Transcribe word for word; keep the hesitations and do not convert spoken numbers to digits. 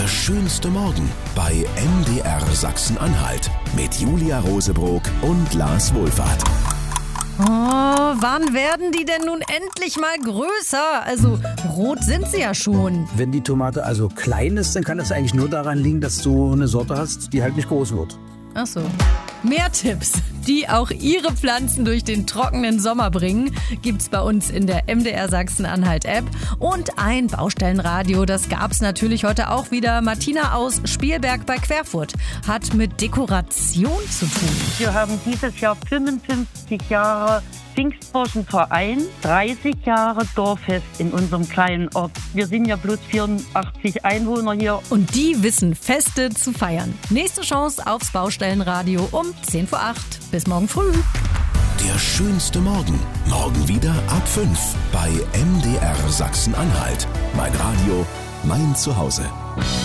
Der schönste Morgen bei M D R Sachsen-Anhalt mit Julia Rosebrock und Lars Wohlfahrt. Oh, wann werden die denn nun endlich mal größer? Also rot sind sie ja schon. Wenn die Tomate also klein ist, dann kann das eigentlich nur daran liegen, dass du eine Sorte hast, die halt nicht groß wird. Ach so. Mehr Tipps, die auch Ihre Pflanzen durch den trockenen Sommer bringen, gibt's bei uns in der M D R Sachsen-Anhalt-App. Und ein Baustellenradio, das gab's natürlich heute auch wieder. Martina aus Spielberg bei Querfurt hat mit Dekoration zu tun. Wir haben dieses Jahr fünfundfünfzig Jahre Pfingstburschenverein, dreißig Jahre Dorffest in unserem kleinen Ort. Wir sind ja bloß vierundachtzig Einwohner hier. Und die wissen Feste zu feiern. Nächste Chance aufs Baustellenradio um zehn vor acht. Bis morgen früh. Der schönste Morgen. Morgen wieder ab fünf bei M D R Sachsen-Anhalt. Mein Radio, mein Zuhause.